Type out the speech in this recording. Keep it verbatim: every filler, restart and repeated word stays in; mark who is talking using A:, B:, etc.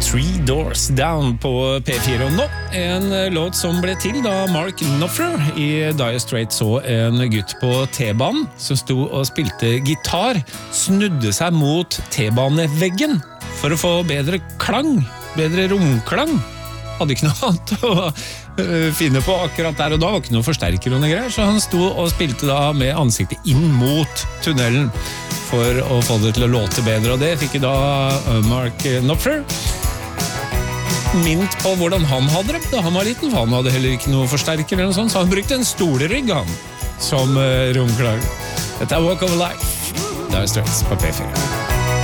A: Three Doors Down på P fire. Og nå en låt som ble til da Mark Knopfler i Dire Straits så en gutt på T-banen som sto og spilte gitar, snudde seg mot T-baneveggen for å få bedre klang, bedre romklang. Hadde ikke noe annet å finne på akkurat der, og da var ikke noe forsterker og noe greier, så han sto og spilte da med ansiktet inn mot tunnelen for å få det til å låte bedre, og det fikk da Mark Knopfler mint på hvordan han hadde det da han var liten, for han hadde heller ikke noe forsterker eller noe sånt, så han brukte en stolerygg han som romklang. Dette er Walk of Life, Dire Straits på P fire.